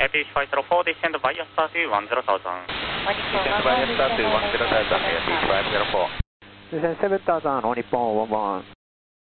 British 504, descend via star to 10,000. Descend via star to 10,000, British 504. Descend 7,000, Nippon 11.